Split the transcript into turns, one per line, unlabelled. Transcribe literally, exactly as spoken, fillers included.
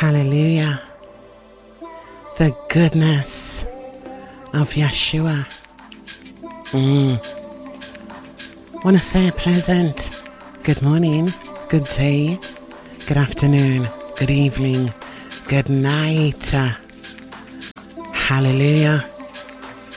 Hallelujah. The goodness of Yeshua. Mm. Want to say a pleasant good morning, good day, good afternoon, good evening, good night. Hallelujah.